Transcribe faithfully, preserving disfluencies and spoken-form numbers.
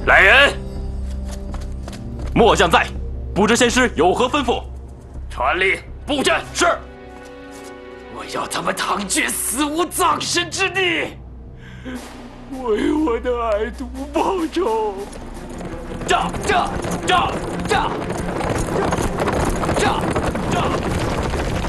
来人！末将在，不知仙师有何吩咐？传令布阵。是。我要他们唐军死无葬身之地，为我的爱徒报仇！炸炸炸炸炸炸炸！